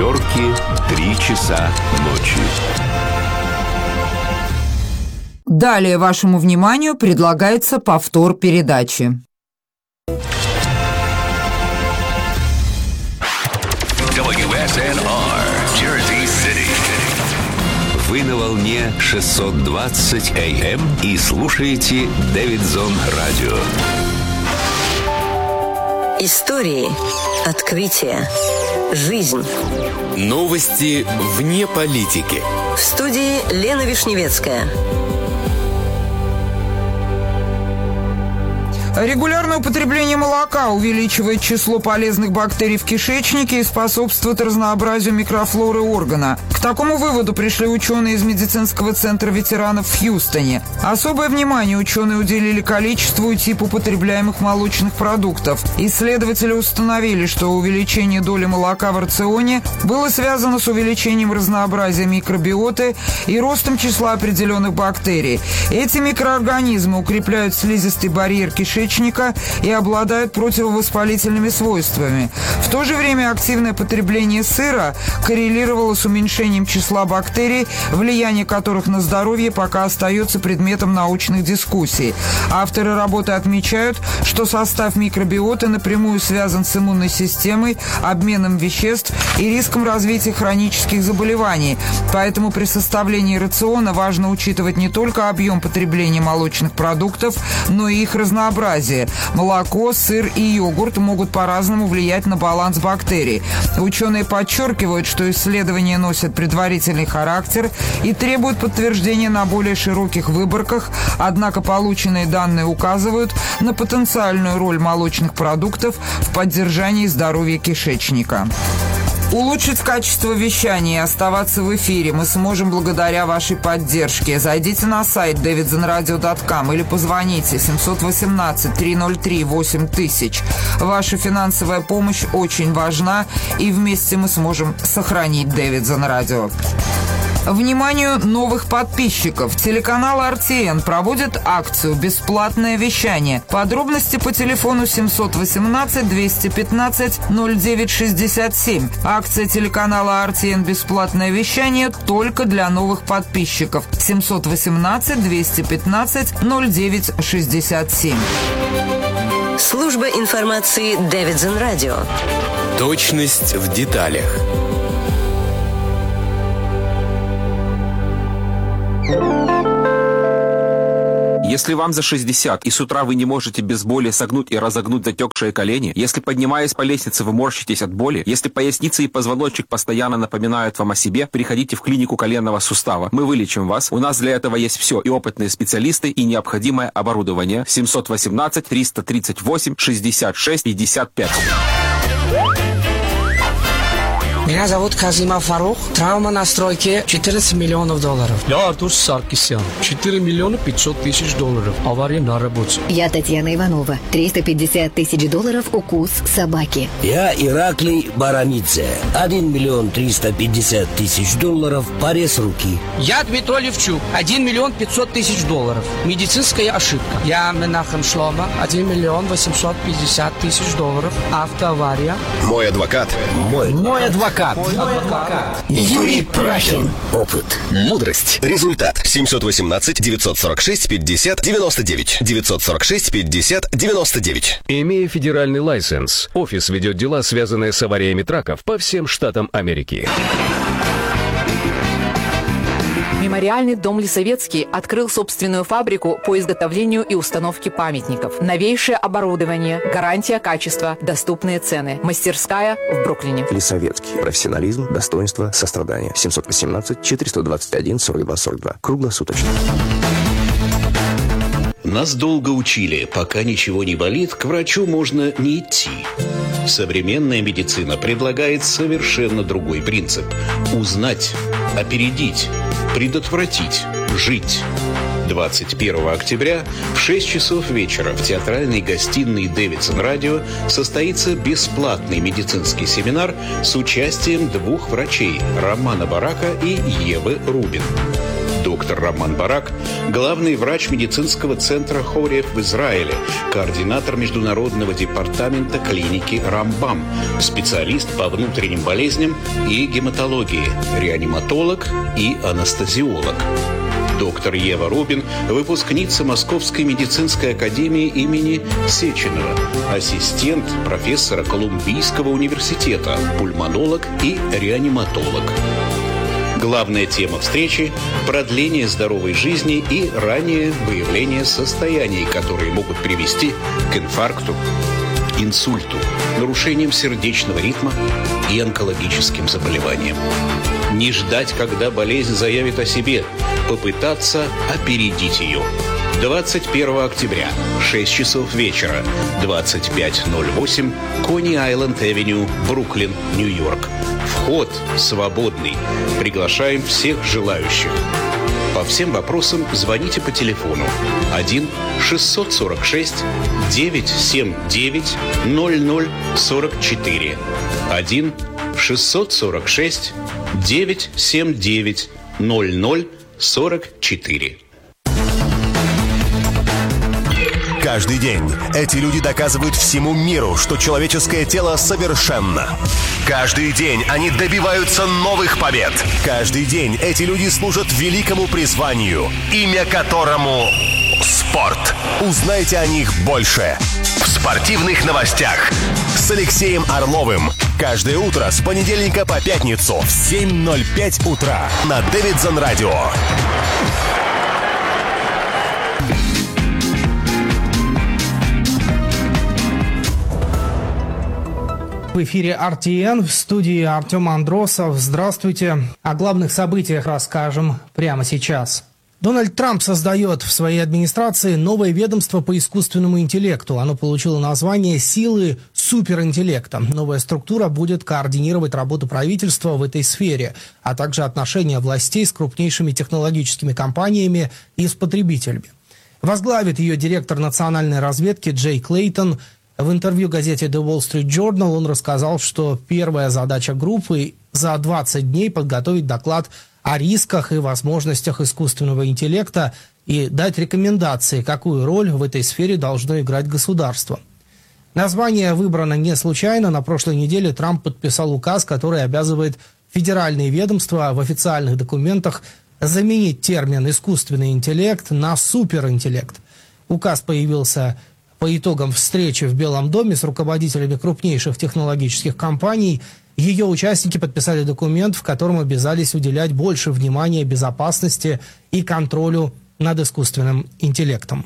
терки 3 часа ночи. Далее вашему вниманию предлагается повтор передачи. WSNR, Jersey City. Вы на волне 620 AM и слушаете Дэвидсон Радио. Истории, открытия, жизнь. Новости вне политики. В студии Лена Вишневецкая. Регулярное употребление молока увеличивает число полезных бактерий в кишечнике и способствует разнообразию микрофлоры органа. К такому выводу пришли ученые из медицинского центра ветеранов в Хьюстоне. Особое внимание ученые уделили количеству и типу потребляемых молочных продуктов. Исследователи установили, что увеличение доли молока в рационе было связано с увеличением разнообразия микробиоты и ростом числа определенных бактерий. Эти микроорганизмы укрепляют слизистый барьер кишечника и обладают противовоспалительными свойствами. В то же время активное потребление сыра коррелировало с уменьшением числа бактерий, влияние которых на здоровье пока остается предметом научных дискуссий. Авторы работы отмечают, что состав микробиоты напрямую связан с иммунной системой, обменом веществ и риском развития хронических заболеваний. Поэтому при составлении рациона важно учитывать не только объем потребления молочных продуктов, но и их разнообразие. Молоко, сыр и йогурт могут по-разному влиять на баланс бактерий. Ученые подчеркивают, что исследования носят предварительный характер и требуют подтверждения на более широких выборках, однако полученные данные указывают на потенциальную роль молочных продуктов в поддержании здоровья кишечника. Улучшить качество вещания и оставаться в эфире мы сможем благодаря вашей поддержке. Зайдите на сайт davidsonradio.com или позвоните 718-303-8000. Ваша финансовая помощь очень важна, и вместе мы сможем сохранить Дэвидсон Радио. Вниманию новых подписчиков. Телеканал RTN проводит акцию «Бесплатное вещание». Подробности по телефону 718-215-0967. Акция телеканала RTN «Бесплатное вещание» только для новых подписчиков. 718-215-0967. Служба информации Дэвидсон Радио. Точность в деталях. Если вам за 60 и с утра вы не можете без боли согнуть и разогнуть затекшие колени, если, поднимаясь по лестнице, вы морщитесь от боли, если поясница и позвоночник постоянно напоминают вам о себе, приходите в клинику коленного сустава. Мы вылечим вас. У нас для этого есть все: и опытные специалисты, и необходимое оборудование. 718-338-66-55. Меня зовут Казимов Фарух. Травма на стройке $14 миллионов. Я Артур Саркисян. $4 миллиона 500 тысяч. Авария на работе. Я Татьяна Иванова. $350 тысяч укус собаки. Я Ираклий Барамидзе. $1 миллион 350 тысяч. Порез руки. Я Дмитрий Левчук. $1 миллион 500 тысяч. Медицинская ошибка. Я Менахем Шлома. $1 миллион 850 тысяч. Автоавария. Мой адвокат. Мой адвокат. Юрий Прахин. Опыт. Мудрость. Результат. 718-946-50-99. 946-50-99. Имея федеральный лайсенс, офис ведет дела, связанные с авариями траков по всем штатам Америки. Мемориальный дом Лисовецкий открыл собственную фабрику по изготовлению и установке памятников. Новейшее оборудование, гарантия качества, доступные цены. Мастерская в Бруклине. Лисовецкий. Профессионализм, достоинство, сострадание. 718-421-42-42. Круглосуточно. Нас долго учили, пока ничего не болит, к врачу можно не идти. Современная медицина предлагает совершенно другой принцип. Узнать, опередить, предотвратить, жить. 21 октября в 6 часов вечера в театральной гостиной Дэвидсон Радио состоится бесплатный медицинский семинар с участием 2 врачей – Романа Барака и Евы Рубин. Доктор Роман Барак – главный врач медицинского центра Хорев в Израиле, координатор международного департамента клиники Рамбам, специалист по внутренним болезням и гематологии, реаниматолог и анестезиолог. Доктор Ева Рубин – выпускница Московской медицинской академии имени Сеченова, ассистент профессора Колумбийского университета, пульмонолог и реаниматолог. Главная тема встречи – продление здоровой жизни и раннее выявление состояний, которые могут привести к инфаркту, инсульту, нарушениям сердечного ритма и онкологическим заболеваниям. Не ждать, когда болезнь заявит о себе, попытаться опередить ее. 21 октября, 6 часов вечера, 25:08, Кони-Айленд-Авеню, Бруклин, Нью-Йорк. Вход свободный. Приглашаем всех желающих. По всем вопросам звоните по телефону 1-646-979-0044. 1-646-979-0044. Каждый день эти люди доказывают всему миру, что человеческое тело совершенно. Каждый день они добиваются новых побед. Каждый день эти люди служат великому призванию, имя которому спорт. Узнайте о них больше в спортивных новостях с Алексеем Орловым. Каждое утро с понедельника по пятницу в 7:05 утра на Дэвидсон Радио. В эфире RTN, в студии Артем Андросов. Здравствуйте. О главных событиях расскажем прямо сейчас. Дональд Трамп создает в своей администрации новое ведомство по искусственному интеллекту. Оно получило название «Силы суперинтеллекта». Новая структура будет координировать работу правительства в этой сфере, а также отношения властей с крупнейшими технологическими компаниями и с потребителями. Возглавит ее директор национальной разведки Джей Клейтон. В интервью газете The Wall Street Journal он рассказал, что первая задача группы за 20 дней подготовить доклад о рисках и возможностях искусственного интеллекта и дать рекомендации, какую роль в этой сфере должно играть государство. Название выбрано не случайно. На прошлой неделе Трамп подписал указ, который обязывает федеральные ведомства в официальных документах заменить термин «искусственный интеллект» на «суперинтеллект». Указ появился по итогам встречи в Белом доме с руководителями крупнейших технологических компаний. Ее участники подписали документ, в котором обязались уделять больше внимания безопасности и контролю над искусственным интеллектом.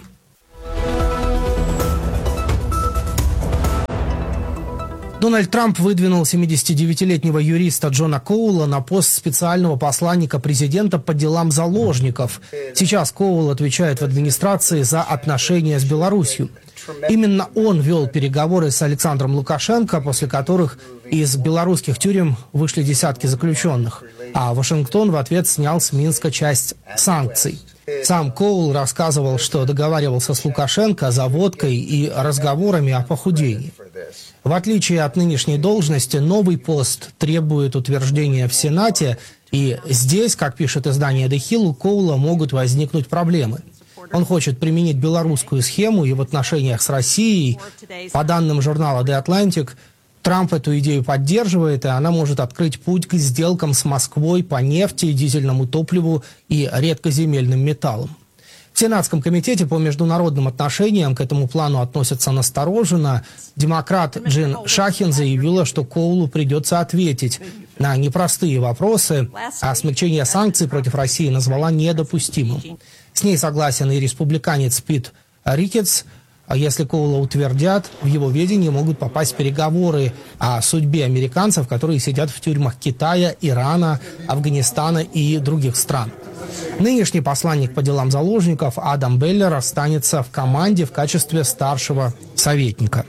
Дональд Трамп выдвинул 79-летнего юриста Джона Коула на пост специального посланника президента по делам заложников. Сейчас Коул отвечает в администрации за отношения с Беларусью. Именно он вел переговоры с Александром Лукашенко, после которых из белорусских тюрем вышли десятки заключенных, а Вашингтон в ответ снял с Минска часть санкций. Сам Коул рассказывал, что договаривался с Лукашенко за водкой и разговорами о похудении. В отличие от нынешней должности, новый пост требует утверждения в Сенате, и здесь, как пишет издание The Hill, у Коула могут возникнуть проблемы. Он хочет применить белорусскую схему и в отношениях с Россией. По данным журнала The Atlantic, Трамп эту идею поддерживает, и она может открыть путь к сделкам с Москвой по нефти, дизельному топливу и редкоземельным металлам. В Сенатском комитете по международным отношениям к этому плану относятся настороженно. Демократ Джин Шахин заявила, что Коулу придется ответить на непростые вопросы, а смягчение санкций против России назвала недопустимым. С ней согласен и республиканец Пит Рикетс. Если Коула утвердят, в его ведении могут попасть переговоры о судьбе американцев, которые сидят в тюрьмах Китая, Ирана, Афганистана и других стран. Нынешний посланник по делам заложников Адам Беллер останется в команде в качестве старшего советника.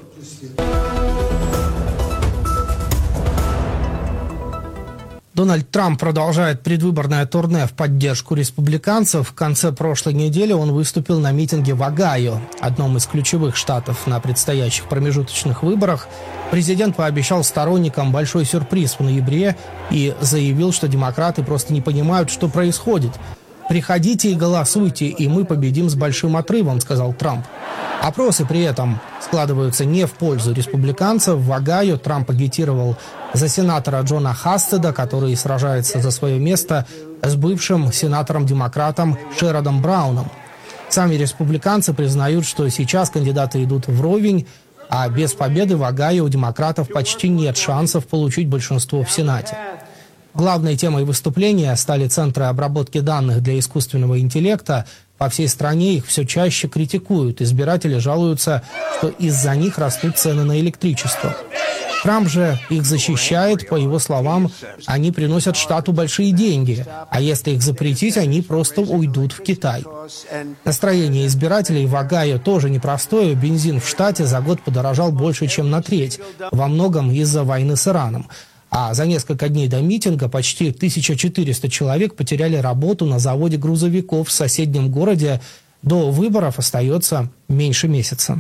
Дональд Трамп продолжает предвыборное турне в поддержку республиканцев. В конце прошлой недели он выступил на митинге в Огайо, одном из ключевых штатов на предстоящих промежуточных выборах. Президент пообещал сторонникам большой сюрприз в ноябре и заявил, что демократы просто не понимают, что происходит. «Приходите и голосуйте, и мы победим с большим отрывом», — сказал Трамп. Опросы при этом складываются не в пользу республиканцев. В Огайо Трамп агитировал за сенатора Джона Хастеда, который сражается за свое место с бывшим сенатором-демократом Шеродом Брауном. Сами республиканцы признают, что сейчас кандидаты идут вровень, а без победы в Огайо у демократов почти нет шансов получить большинство в Сенате. Главной темой выступления стали центры обработки данных для искусственного интеллекта. По всей стране их все чаще критикуют. Избиратели жалуются, что из-за них растут цены на электричество. Трамп же их защищает. По его словам, они приносят штату большие деньги. А если их запретить, они просто уйдут в Китай. Настроение избирателей в Огайо тоже непростое. Бензин в штате за год подорожал больше, чем на треть. Во многом из-за войны с Ираном. А за несколько дней до митинга почти 1400 человек потеряли работу на заводе грузовиков в соседнем городе. До выборов остается меньше месяца.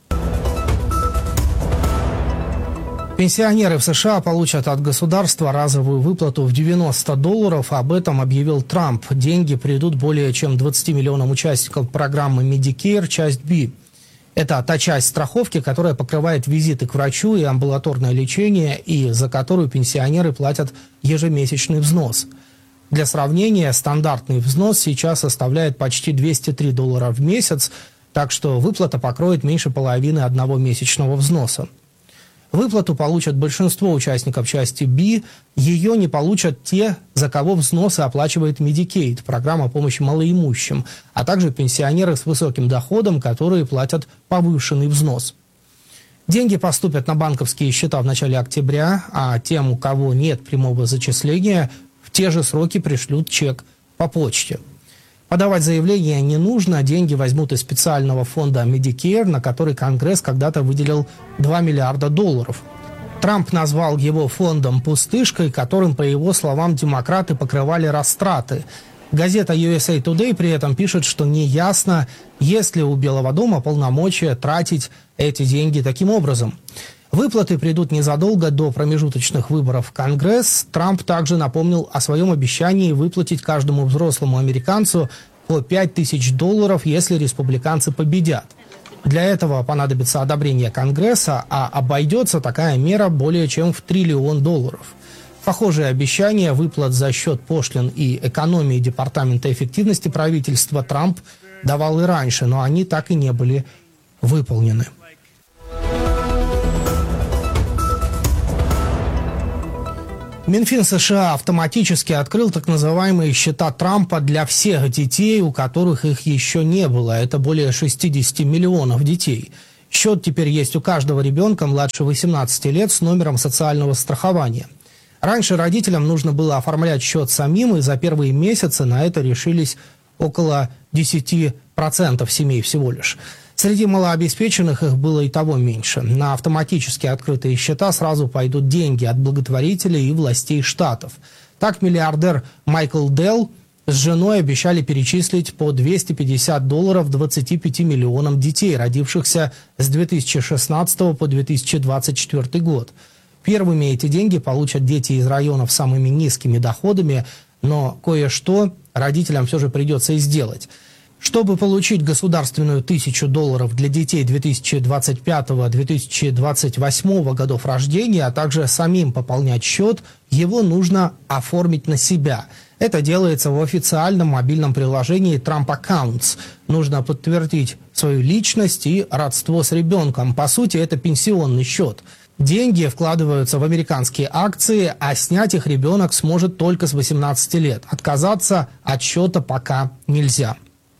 Пенсионеры в США получат от государства разовую выплату в $90. Об этом объявил Трамп. Деньги придут более чем 20 миллионам участников программы Medicare, часть B. Это та часть страховки, которая покрывает визиты к врачу и амбулаторное лечение, и за которую пенсионеры платят ежемесячный взнос. Для сравнения, стандартный взнос сейчас составляет почти $203 в месяц, так что выплата покроет меньше половины одного месячного взноса. Выплату получат большинство участников части B, ее не получат те, за кого взносы оплачивает Medicaid, программа помощи малоимущим, а также пенсионеры с высоким доходом, которые платят повышенный взнос. Деньги поступят на банковские счета в начале октября, а тем, у кого нет прямого зачисления, в те же сроки пришлют чек по почте. Подавать заявление не нужно, деньги возьмут из специального фонда Medicare, на который Конгресс когда-то выделил $2 миллиарда. Трамп назвал его фондом «пустышкой», которым, по его словам, демократы покрывали растраты. Газета USA Today при этом пишет, что неясно, есть ли у Белого дома полномочия тратить эти деньги таким образом. Выплаты придут незадолго до промежуточных выборов в Конгресс. Трамп также напомнил о своем обещании выплатить каждому взрослому американцу по $5000, если республиканцы победят. Для этого понадобится одобрение Конгресса, а обойдется такая мера более чем в $1 триллион. Похожие обещания выплат за счет пошлин и экономии Департамента эффективности правительства Трамп давал и раньше, но они так и не были выполнены. Минфин США автоматически открыл так называемые счета Трампа для всех детей, у которых их еще не было. Это более 60 миллионов детей. Счет теперь есть у каждого ребенка младше 18 лет с номером социального страхования. Раньше родителям нужно было оформлять счет самим, и за первые месяцы на это решились около 10% семей всего лишь. Среди малообеспеченных их было и того меньше. На автоматически открытые счета сразу пойдут деньги от благотворителей и властей штатов. Так миллиардер Майкл Делл с женой обещали перечислить по $250 25 миллионам детей, родившихся с 2016 по 2024 год. Первыми эти деньги получат дети из районов с самыми низкими доходами, но кое-что родителям все же придется и сделать. Чтобы получить государственную $1000 для детей 2025-2028 годов рождения, а также самим пополнять счет, его нужно оформить на себя. Это делается в официальном мобильном приложении Trump Accounts. Нужно подтвердить свою личность и родство с ребенком. По сути, это пенсионный счет. Деньги вкладываются в американские акции, а снять их ребенок сможет только с 18 лет. Отказаться от счета пока нельзя.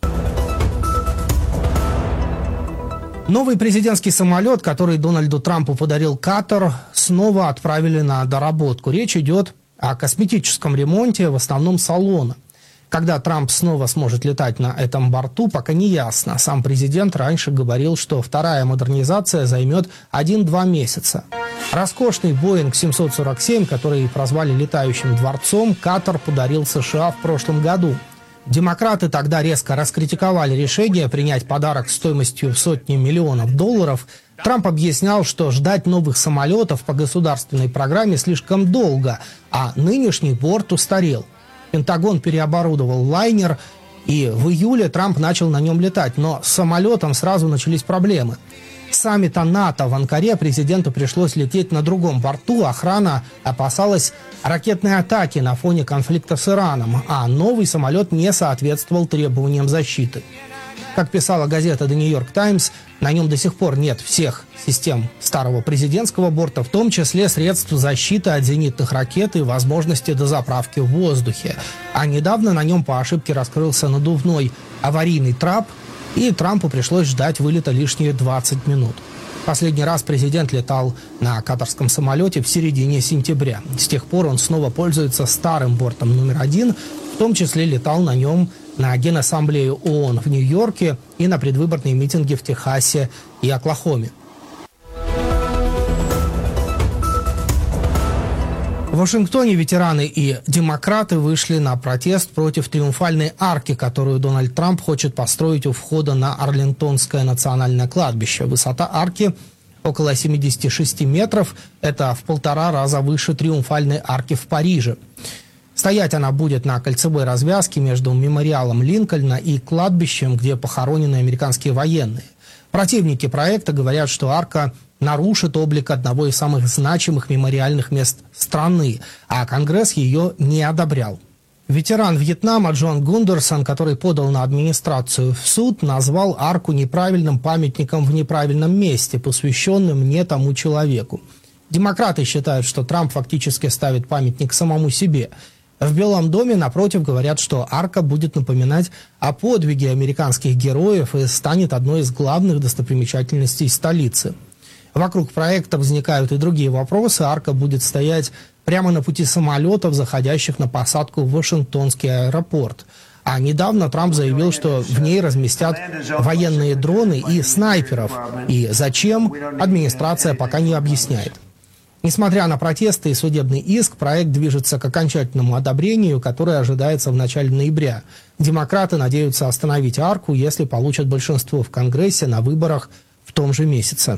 Новый президентский самолет, который Дональду Трампу подарил Катар, снова отправили на доработку. Речь идет о косметическом ремонте, в основном салона. Когда Трамп снова сможет летать на этом борту, пока не ясно. Сам президент раньше говорил, что вторая модернизация займет 1-2 месяца. Роскошный Boeing 747, который прозвали «летающим дворцом», Катар подарил США в прошлом году. Демократы тогда резко раскритиковали решение принять подарок стоимостью в сотни миллионов долларов. Трамп объяснял, что ждать новых самолетов по государственной программе слишком долго, а нынешний борт устарел. Пентагон переоборудовал лайнер, и в июле Трамп начал на нем летать, но с самолетом сразу начались проблемы. С саммита НАТО в Анкаре президенту пришлось лететь на другом борту, охрана опасалась ракетной атаки на фоне конфликта с Ираном, а новый самолет не соответствовал требованиям защиты. Как писала газета The New York Times, на нем до сих пор нет всех систем старого президентского борта, в том числе средств защиты от зенитных ракет и возможности дозаправки в воздухе. А недавно на нем по ошибке раскрылся надувной аварийный трап, и Трампу пришлось ждать вылета лишние 20 минут. Последний раз президент летал на катарском самолете в середине сентября. С тех пор он снова пользуется старым бортом номер 1, в том числе летал на нем на Генассамблею ООН в Нью-Йорке и на предвыборные митинги в Техасе и Оклахоме. В Вашингтоне ветераны и демократы вышли на протест против триумфальной арки, которую Дональд Трамп хочет построить у входа на Арлингтонское национальное кладбище. Высота арки около 76 метров. Это в 1,5 раза выше триумфальной арки в Париже. Стоять она будет на кольцевой развязке между мемориалом Линкольна и кладбищем, где похоронены американские военные. Противники проекта говорят, что арка нарушит облик одного из самых значимых мемориальных мест страны, а Конгресс ее не одобрял. Ветеран Вьетнама Джон Гундерсон, который подал на администрацию в суд, назвал арку неправильным памятником в неправильном месте, посвященным не тому человеку. Демократы считают, что Трамп фактически ставит памятник самому себе. В Белом доме, напротив, говорят, что арка будет напоминать о подвиге американских героев и станет одной из главных достопримечательностей столицы. Вокруг проекта возникают и другие вопросы. Арка будет стоять прямо на пути самолетов, заходящих на посадку в Вашингтонский аэропорт. А недавно Трамп заявил, что в ней разместят военные дроны и снайперов. И зачем, администрация пока не объясняет. Несмотря на протесты и судебный иск, проект движется к окончательному одобрению, которое ожидается в начале ноября. Демократы надеются остановить арку, если получат большинство в Конгрессе на выборах в том же месяце.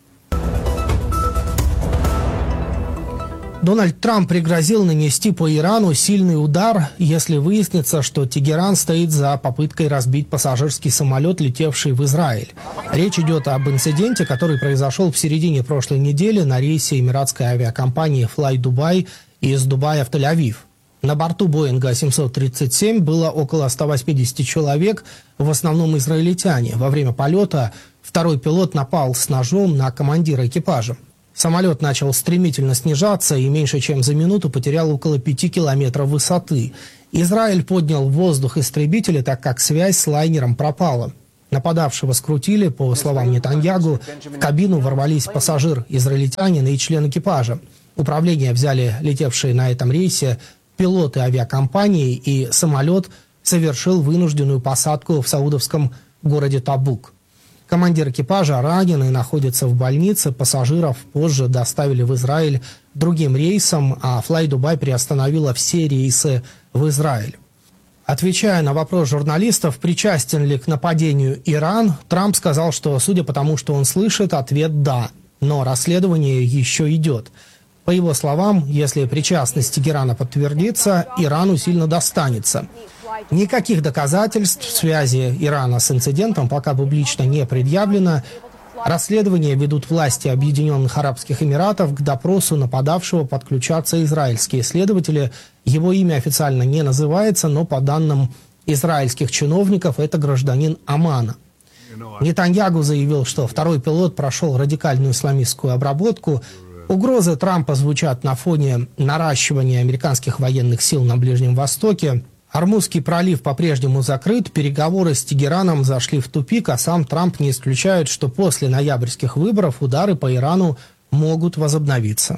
Дональд Трамп пригрозил нанести по Ирану сильный удар, если выяснится, что Тегеран стоит за попыткой разбить пассажирский самолет, летевший в Израиль. Речь идет об инциденте, который произошел в середине прошлой недели на рейсе эмиратской авиакомпании Fly Dubai из Дубая в Тель-Авив. На борту Боинга 737 было около 180 человек, в основном израильтяне. Во время полета второй пилот напал с ножом на командира экипажа. Самолет начал стремительно снижаться и меньше чем за минуту потерял около 5 километров высоты. Израиль поднял в воздух истребители, так как связь с лайнером пропала. Нападавшего скрутили, по словам Нетаньягу, в кабину ворвались пассажир-израильтянин и член экипажа. Управление взяли летевшие на этом рейсе пилоты авиакомпании, и самолет совершил вынужденную посадку в саудовском городе Табук. Командир экипажа ранен и находится в больнице. Пассажиров позже доставили в Израиль другим рейсом, а Fly Dubai приостановила все рейсы в Израиль. Отвечая на вопрос журналистов, причастен ли к нападению Иран, Трамп сказал, что, судя по тому, что он слышит, ответ «да». Но расследование еще идет. По его словам, если причастность Тегерана подтвердится, Ирану сильно достанется. Никаких доказательств связи Ирана с инцидентом пока публично не предъявлено. Расследование ведут власти Объединенных Арабских Эмиратов. К допросу нападавшего подключатся израильские следователи. Его имя официально не называется, но по данным израильских чиновников это гражданин Омана. Нетаньягу заявил, что второй пилот прошел радикальную исламистскую обработку. Угрозы Трампа звучат на фоне наращивания американских военных сил на Ближнем Востоке. Ормузский пролив по-прежнему закрыт, переговоры с Тегераном зашли в тупик, а сам Трамп не исключает, что после ноябрьских выборов удары по Ирану могут возобновиться.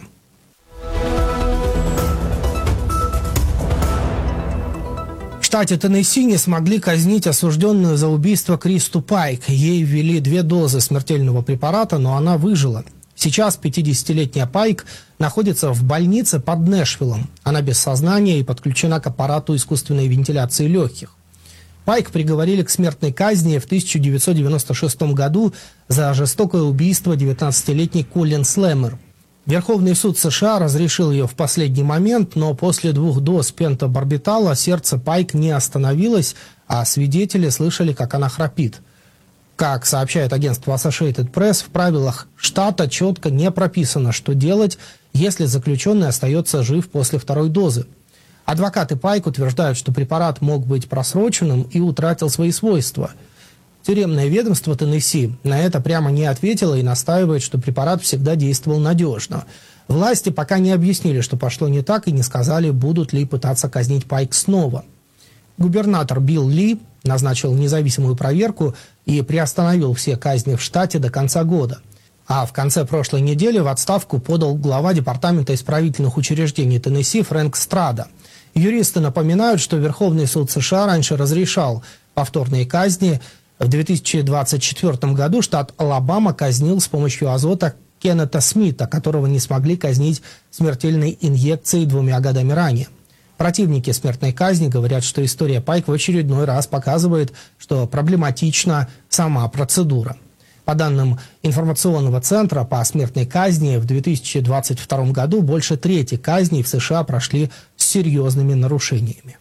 В штате Теннесси не смогли казнить осужденную за убийство Кристу Пайк. Ей ввели 2 дозы смертельного препарата, но она выжила. Сейчас 50-летняя Пайк находится в больнице под Нэшвиллом. Она без сознания и подключена к аппарату искусственной вентиляции легких. Пайк приговорили к смертной казни в 1996 году за жестокое убийство 19-летней Коллин Слэмер. Верховный суд США разрешил ее в последний момент, но после 2 доз пентабарбитала сердце Пайк не остановилось, а свидетели слышали, как она храпит. Как сообщает агентство Associated Press, в правилах штата четко не прописано, что делать, если заключенный остается жив после 2-й дозы. Адвокаты Пайк утверждают, что препарат мог быть просроченным и утратил свои свойства. Тюремное ведомство Теннесси на это прямо не ответило и настаивает, что препарат всегда действовал надежно. Власти пока не объяснили, что пошло не так, и не сказали, будут ли пытаться казнить Пайк снова. Губернатор Билл Ли назначил независимую проверку и приостановил все казни в штате до конца года. А в конце прошлой недели в отставку подал глава Департамента исправительных учреждений Теннесси Фрэнк Страда. Юристы напоминают, что Верховный суд США раньше разрешал повторные казни. В 2024 году штат Алабама казнил с помощью азота Кеннета Смита, которого не смогли казнить смертельной инъекцией 2 годами ранее. Противники смертной казни говорят, что история Пайк в очередной раз показывает, что проблематична сама процедура. По данным информационного центра по смертной казни, в 2022 году больше трети казней в США прошли с серьезными нарушениями.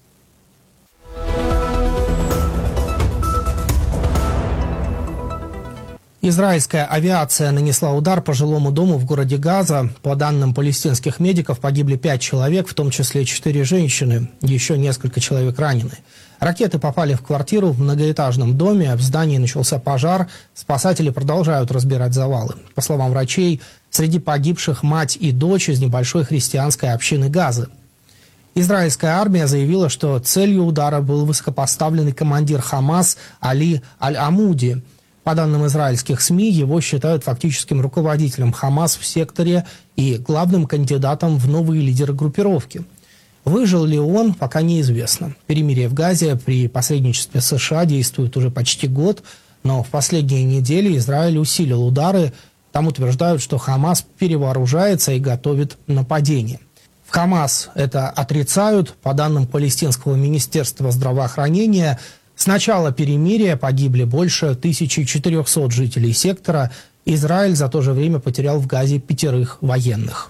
Израильская авиация нанесла удар по жилому дому в городе Газа. По данным палестинских медиков, погибли 5 человек, в том числе 4 женщины. Еще несколько человек ранены. Ракеты попали в квартиру в многоэтажном доме. В здании начался пожар. Спасатели продолжают разбирать завалы. По словам врачей, среди погибших мать и дочь из небольшой христианской общины Газы. Израильская армия заявила, что целью удара был высокопоставленный командир Хамас Али Аль-Амуди. По данным израильских СМИ, его считают фактическим руководителем Хамас в секторе и главным кандидатом в новые лидеры группировки. Выжил ли он, пока неизвестно. Перемирие в Газе при посредничестве США действует уже почти год, но в последние недели Израиль усилил удары. Там утверждают, что Хамас перевооружается и готовит нападение. В Хамас это отрицают. По данным палестинского министерства здравоохранения, с начала перемирия погибли больше 1400 жителей сектора. Израиль за то же время потерял в Газе 5 военных.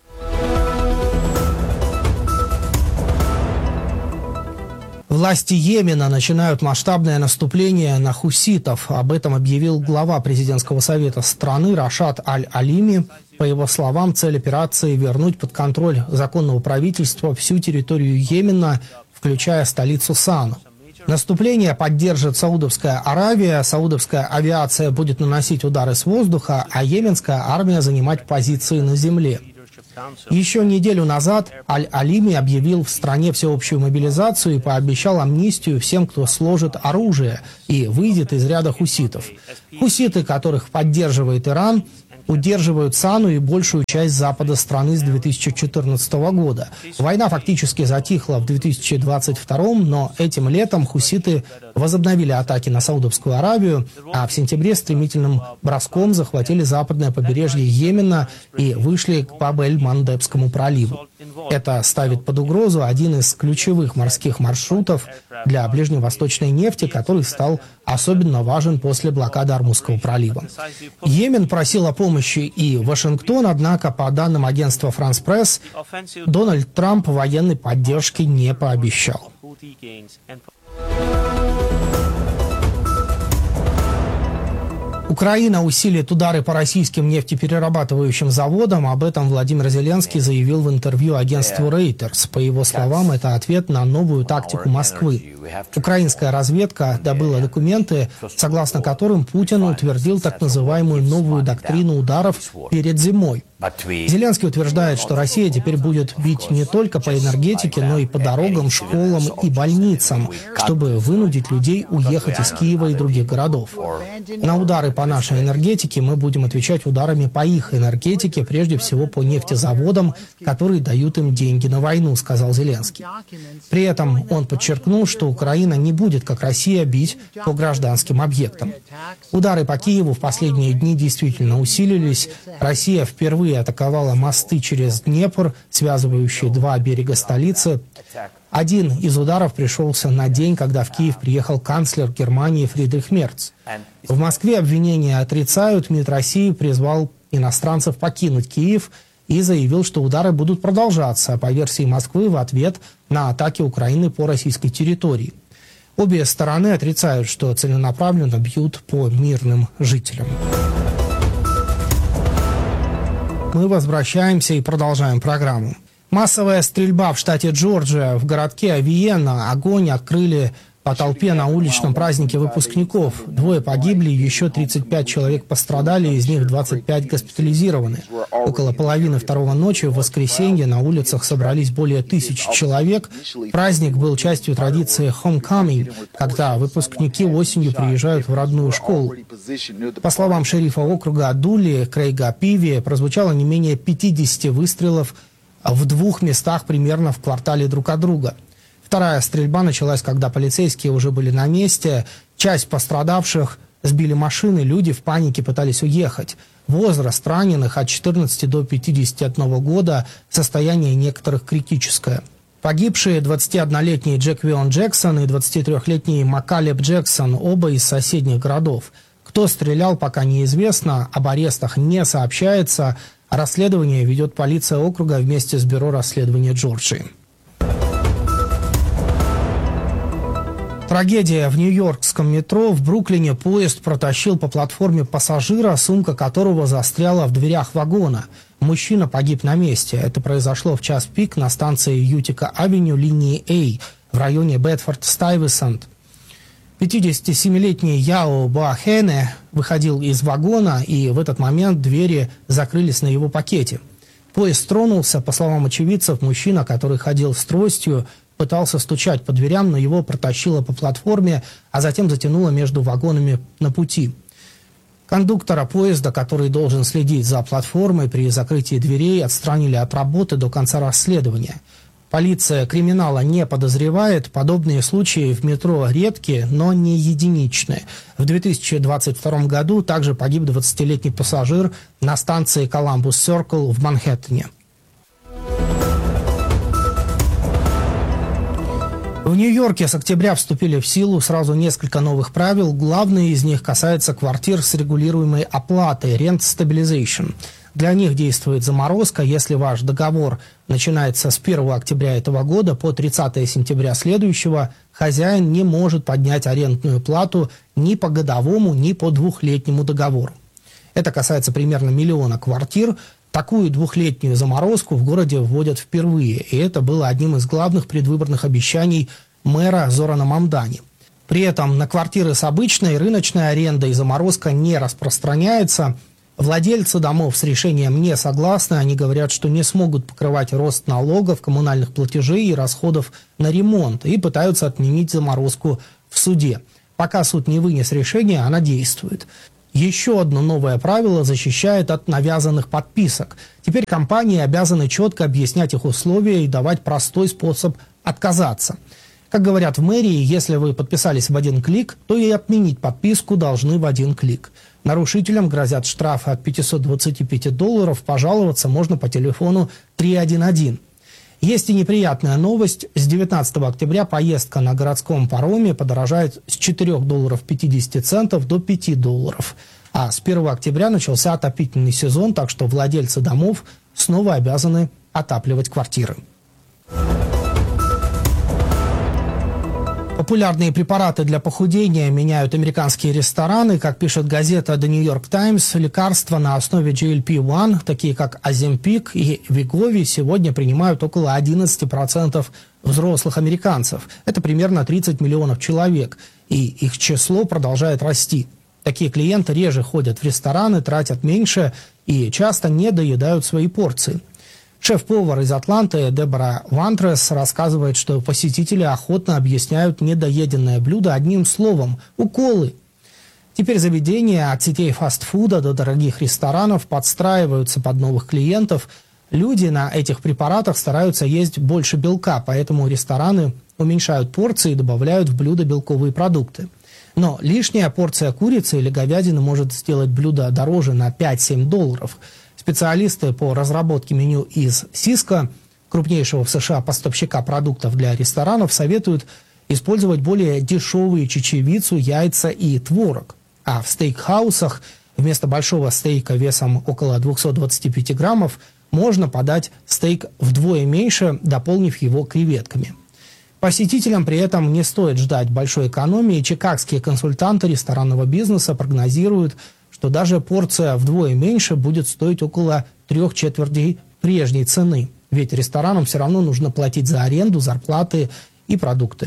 Власти Йемена начинают масштабное наступление на хуситов. Об этом объявил глава президентского совета страны Рашад Аль-Алими. По его словам, цель операции – вернуть под контроль законного правительства всю территорию Йемена, включая столицу Сану. Наступление поддержит Саудовская Аравия, саудовская авиация будет наносить удары с воздуха, а йеменская армия занимать позиции на земле. Еще неделю назад Аль-Алими объявил в стране всеобщую мобилизацию и пообещал амнистию всем, кто сложит оружие и выйдет из ряда хуситов. Хуситы, которых поддерживает Иран, удерживают Сану и большую часть запада страны с 2014 года. Война фактически затихла в 2022, но этим летом хуситы возобновили атаки на Саудовскую Аравию, а в сентябре стремительным броском захватили западное побережье Йемена и вышли к Баб-эль-Мандебскому проливу. Это ставит под угрозу один из ключевых морских маршрутов для ближневосточной нефти, который стал особенно важен после блокады Ормузского пролива. Йемен просил о помощи и Вашингтон, однако, по данным агентства France Press, Дональд Трамп военной поддержки не пообещал. Украина усилит удары по российским нефтеперерабатывающим заводам. Об этом Владимир Зеленский заявил в интервью агентству Reuters. По его словам, это ответ на новую тактику Москвы. Украинская разведка добыла документы, согласно которым Путин утвердил так называемую новую доктрину ударов перед зимой. Зеленский утверждает, что Россия теперь будет бить не только по энергетике, но и по дорогам, школам и больницам, чтобы вынудить людей уехать из Киева и других городов. На удары по нашей энергетике мы будем отвечать ударами по их энергетике, прежде всего по нефтезаводам, которые дают им деньги на войну, сказал Зеленский. При этом он подчеркнул, что Украина не будет, как Россия, бить по гражданским объектам. Удары по Киеву в последние дни действительно усилились. Россия впервые атаковала мосты через Днепр, связывающие два берега столицы. Один из ударов пришелся на день, когда в Киев приехал канцлер Германии Фридрих Мерц. В Москве обвинения отрицают. МИД России призвал иностранцев покинуть Киев. и заявил, что удары будут продолжаться, по версии Москвы, в ответ на атаки Украины по российской территории. Обе стороны отрицают, что целенаправленно бьют по мирным жителям. Мы возвращаемся и продолжаем программу. Массовая стрельба в штате Джорджия. В городке Авиена огонь открыли по толпе на уличном празднике выпускников. 2 погибли, еще 35 человек пострадали, из них 25 госпитализированы. Около половины 2 ночи в воскресенье на улицах собрались более 1000 человек. Праздник был частью традиции homecoming, когда выпускники осенью приезжают в родную школу. По словам шерифа округа Дули Крейга Пиви, прозвучало не менее 50 выстрелов в 2 местах примерно в квартале друг от друга. Вторая стрельба началась, когда полицейские уже были на месте. Часть пострадавших сбили машины, люди в панике пытались уехать. Возраст раненых от 14 до 51 года, состояние некоторых критическое. Погибшие 21-летний Джеквион Джексон и 23-летний Макалеб Джексон, оба из соседних городов. Кто стрелял, пока неизвестно, об арестах не сообщается. Расследование ведет полиция округа вместе с Бюро расследования Джорджии. Трагедия в нью-йоркском метро. В Бруклине поезд протащил по платформе пассажира, сумка которого застряла в дверях вагона. Мужчина погиб на месте. Это произошло в час пик на станции Ютика-авеню линии А в районе Бэдфорд-Стайвесант. 57-летний Яо Боахене выходил из вагона, и в этот момент двери закрылись на его пакете. Поезд тронулся. По словам очевидцев, мужчина, который ходил с тростью, пытался стучать по дверям, но его протащило по платформе, а затем затянуло между вагонами на пути. Кондуктора поезда, который должен следить за платформой при закрытии дверей, отстранили от работы до конца расследования. Полиция криминала не подозревает. Подобные случаи в метро редкие, но не единичные. В 2022 году также погиб 20-летний пассажир на станции Коламбус Сёркл в Манхэттене. В Нью-Йорке с октября вступили в силу сразу несколько новых правил. Главное из них касается квартир с регулируемой оплатой – Rent Stabilization. Для них действует заморозка. Если ваш договор начинается с 1 октября этого года по 30 сентября следующего, хозяин не может поднять арендную плату ни по годовому, ни по двухлетнему договору. Это касается примерно 1 миллиона квартир. Такую двухлетнюю заморозку в городе вводят впервые, и это было одним из главных предвыборных обещаний мэра Зорана Мамдани. При этом на квартиры с обычной рыночной арендой заморозка не распространяется. Владельцы домов с решением не согласны. Они говорят, что не смогут покрывать рост налогов, коммунальных платежей и расходов на ремонт, и пытаются отменить заморозку в суде. Пока суд не вынес решение, она действует. Еще одно новое правило защищает от навязанных подписок. Теперь компании обязаны четко объяснять их условия и давать простой способ отказаться. Как говорят в мэрии, если вы подписались в 1 клик, то и отменить подписку должны в 1 клик. Нарушителям грозят штрафы от $525, пожаловаться можно по телефону 311. Есть и неприятная новость. С 19 октября поездка на городском пароме подорожает с $4.50 до $5. А с 1 октября начался отопительный сезон, так что владельцы домов снова обязаны отапливать квартиры. Популярные препараты для похудения меняют американские рестораны. Как пишет газета The New York Times, лекарства на основе GLP-1, такие как Оземпик и Вегови, сегодня принимают около 11% взрослых американцев. Это примерно 30 миллионов человек, и их число продолжает расти. Такие клиенты реже ходят в рестораны, тратят меньше и часто не доедают свои порции. Шеф-повар из Атланты Дебора Вантрес рассказывает, что посетители охотно объясняют недоеденное блюдо одним словом – уколы. Теперь заведения от сетей фастфуда до дорогих ресторанов подстраиваются под новых клиентов. Люди на этих препаратах стараются есть больше белка, поэтому рестораны уменьшают порции и добавляют в блюдо белковые продукты. Но лишняя порция курицы или говядины может сделать блюдо дороже на $5-7. Специалисты по разработке меню из Cisco, крупнейшего в США поставщика продуктов для ресторанов, советуют использовать более дешевые чечевицу, яйца и творог. А в стейкхаусах вместо большого стейка весом около 225 граммов можно подать стейк вдвое меньше, дополнив его креветками. Посетителям при этом не стоит ждать большой экономии. Чикагские консультанты ресторанного бизнеса прогнозируют, что даже порция вдвое меньше будет стоить около 3/4 прежней цены. Ведь ресторанам все равно нужно платить за аренду, зарплаты и продукты.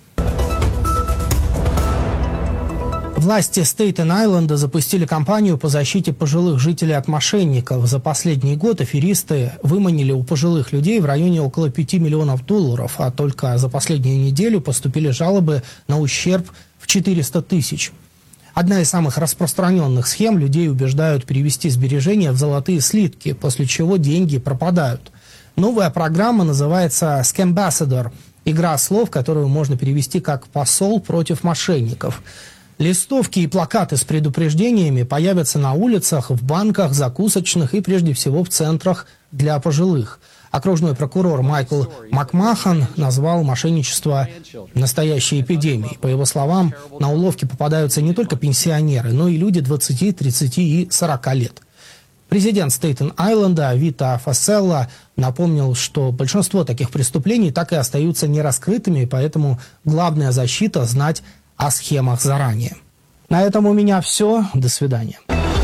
Власти Стейтен-Айленда запустили кампанию по защите пожилых жителей от мошенников. За последний год аферисты выманили у пожилых людей в районе около $5 миллионов, а только за последнюю неделю поступили жалобы на ущерб в 400 тысяч. Одна из самых распространенных схем: людей убеждают перевести сбережения в золотые слитки, после чего деньги пропадают. Новая программа называется «Scambassador» – игра слов, которую можно перевести как «посол против мошенников». Листовки и плакаты с предупреждениями появятся на улицах, в банках, закусочных и, прежде всего, в центрах для пожилых. Окружной прокурор Майкл Макмахан назвал мошенничество настоящей эпидемией. По его словам, на уловки попадаются не только пенсионеры, но и люди 20, 30 и 40 лет. Президент Стейтен-Айленда Вита Фасселла напомнил, что большинство таких преступлений так и остаются нераскрытыми, поэтому главная защита – знать о схемах заранее. На этом у меня все. До свидания.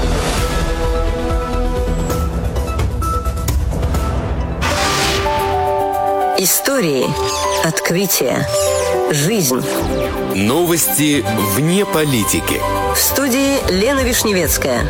Истории, открытия, жизнь. Новости вне политики. В студии Лена Вишневецкая.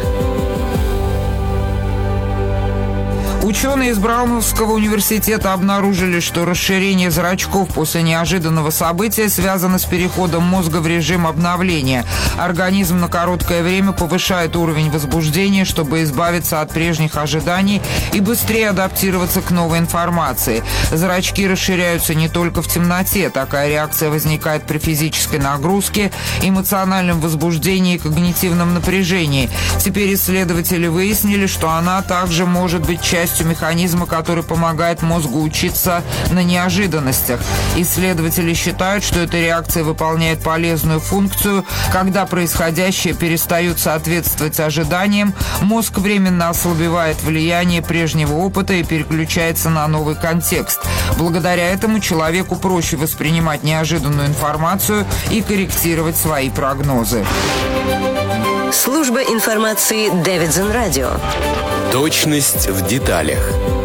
Ученые из Браунского университета обнаружили, что расширение зрачков после неожиданного события связано с переходом мозга в режим обновления. Организм на короткое время повышает уровень возбуждения, чтобы избавиться от прежних ожиданий и быстрее адаптироваться к новой информации. Зрачки расширяются не только в темноте. Такая реакция возникает при физической нагрузке, эмоциональном возбуждении и когнитивном напряжении. Теперь исследователи выяснили, что она также может быть частью механизма, который помогает мозгу учиться на неожиданностях. Исследователи считают, что эта реакция выполняет полезную функцию. Когда происходящее перестает соответствовать ожиданиям, мозг временно ослабевает влияние прежнего опыта и переключается на новый контекст. Благодаря этому человеку проще воспринимать неожиданную информацию и корректировать свои прогнозы. Служба информации Davidson Radio. Точность в деталях.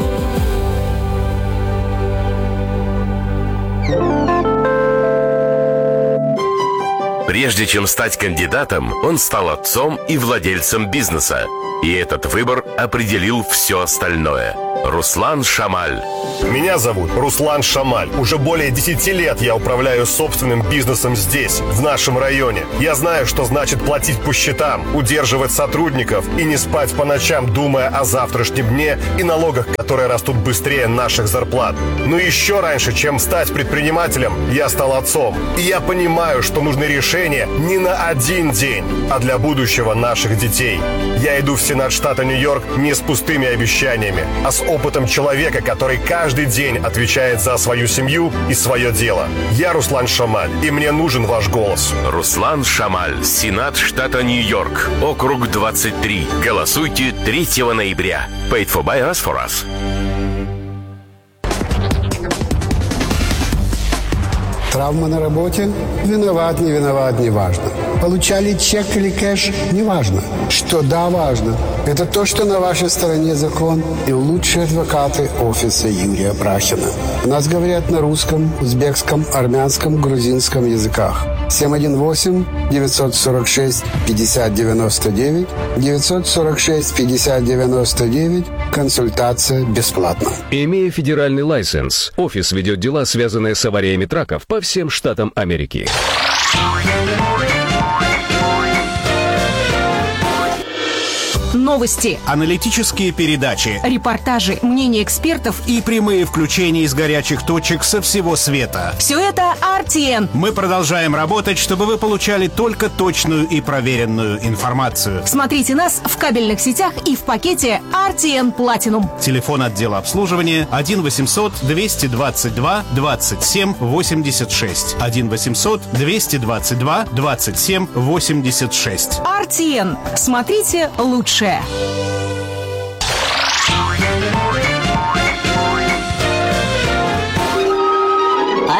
Прежде чем стать кандидатом, он стал отцом и владельцем бизнеса. И этот выбор определил все остальное. Руслан Шамаль. Меня зовут Руслан Шамаль. Уже более 10 лет я управляю собственным бизнесом здесь, в нашем районе. Я знаю, что значит платить по счетам, удерживать сотрудников и не спать по ночам, думая о завтрашнем дне и налогах, которые растут быстрее наших зарплат. Но еще раньше, чем стать предпринимателем, я стал отцом. И я понимаю, что нужны решения не на один день, а для будущего наших детей. Я иду в Сенат штата Нью-Йорк не с пустыми обещаниями, а с опытом человека, который каждый день отвечает за свою семью и свое дело. Я Руслан Шамаль, и мне нужен ваш голос. Руслан Шамаль, Сенат штата Нью-Йорк, округ 23. Голосуйте 3 ноября. Paid for by us for us. Травма на работе? Виноват, не виноват, не важно. Получали чек или кэш? Не важно. Что да, важно. Это то, что на вашей стороне закон и лучшие адвокаты офиса Юрия Брахина. У нас говорят на русском, узбекском, армянском, грузинском языках. 718-946-5099, 946-5099. Консультация бесплатна. Имея федеральный лайсенс, офис ведет дела, связанные с авариями траков по всем штатам Америки. Новости, аналитические передачи, репортажи, мнения экспертов и прямые включения из горячих точек со всего света. Все это RTN. Мы продолжаем работать, чтобы вы получали только точную и проверенную информацию. Смотрите нас в кабельных сетях и в пакете RTN Platinum. Телефон отдела обслуживания 1-800-222-27-86. 1-800-222-27-86. RTN. Смотрите лучше.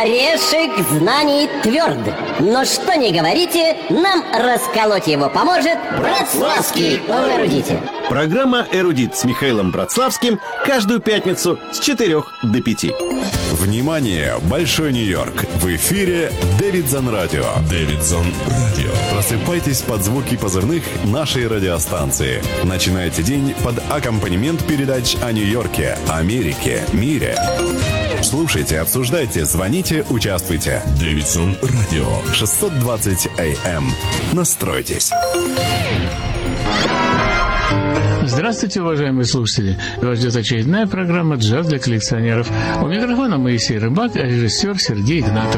Орешек знаний тверд, но что ни говорите, нам расколоть его поможет Братславский в «Эрудите». Программа «Эрудит» с Михаилом Братславским каждую пятницу с 4 до 5. Внимание, Большой Нью-Йорк. В эфире Дэвидсон Радио. Дэвидсон Радио. Просыпайтесь под звуки позывных нашей радиостанции. Начинайте день под аккомпанемент передач о Нью-Йорке, Америке, мире. Слушайте, обсуждайте, звоните, участвуйте. Дэвидсон Радио. 620 АМ. Настройтесь. Здравствуйте, уважаемые слушатели! Вас ждет очередная программа «Джаз для коллекционеров». У микрофона Моисей Рыбак, а режиссер Сергей Игнатов.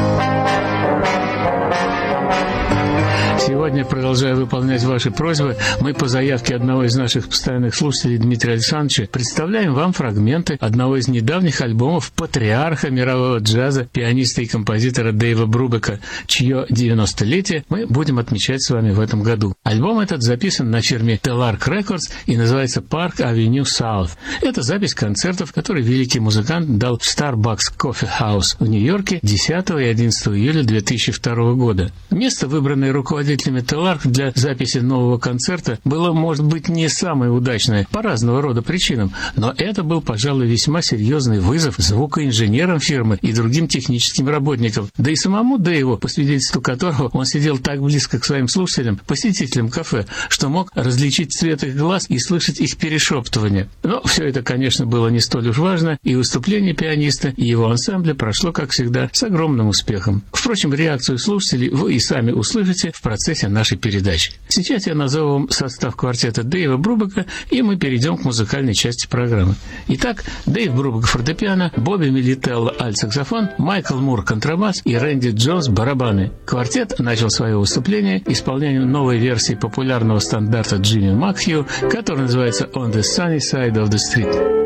Сегодня, продолжая выполнять ваши просьбы, мы по заявке одного из наших постоянных слушателей, Дмитрия Александровича, представляем вам фрагменты одного из недавних альбомов патриарха мирового джаза, пианиста и композитора Дэйва Брубека, чье 90-летие мы будем отмечать с вами в этом году. Альбом этот записан на фирме Telarc Records и называется Park Avenue South. Это запись концертов, которые великий музыкант дал в Starbucks Coffee House в Нью-Йорке 10 и 11 июля 2002 года. Место, выбранное руководителями Telarc для записи нового концерта, было, может быть, не самое удачное по разного рода причинам, но это был, пожалуй, весьма серьезный вызов звукоинженерам фирмы и другим техническим работникам, да и самому Дэйву, по свидетельству которого он сидел так близко к своим слушателям, посетителям кафе, что мог различить цвет их глаз и слышать их перешептывание. Но все это, конечно, было не столь уж важно, и выступление пианиста и его ансамбля прошло, как всегда, с огромным успехом. Впрочем, реакцию слушателей вы и сами услышите в процессе нашей передачи. Сейчас я назову вам состав квартета Дэйва Брубека, и мы перейдем к музыкальной части программы. Итак, Дэйв Брубек фортепиано, Бобби Милителло альт-саксофон, Майкл Мур контрабас и Рэнди Джонс барабаны. Квартет начал свое выступление исполнением новой версии популярного стандарта Джимми Макхью, который называется «On the Sunny Side of the Street».